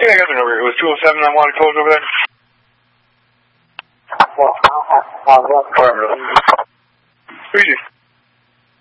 think I got the number. It was 207 on Water Close over there. Well, I'll have All right, brother. Who is you?